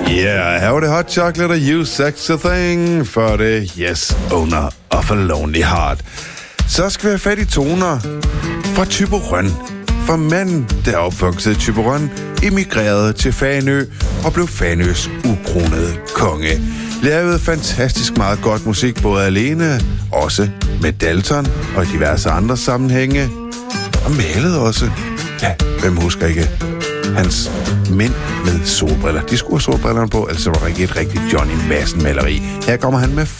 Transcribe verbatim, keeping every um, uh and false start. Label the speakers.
Speaker 1: Yeah, her var det Hot Chocolate og You Sex a Thing for det Yes, Owner of a Lonely Heart. Så skal vi have fat i toner fra Thyborøn. For manden, der er opvokset i Thyborøn, emigrerede til Fanø og blev Fanøs ukronede konge. Lavede fantastisk meget godt musik, både alene, også med Dalton og i diverse andre sammenhænge. Og malede også, ja, hvem husker ikke, hans mænd med solbriller. De skulle have solbrillerne på, altså var der ikke et rigtigt Johnny Madsen-maleri. Her kommer han med